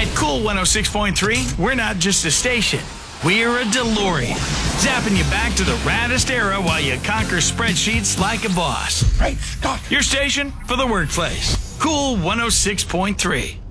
At Cool 106.3, we're not just a station. We're a DeLorean, zapping you back to the raddest era while you conquer spreadsheets like a boss. Great Scott! Your station for the workplace. Cool 106.3.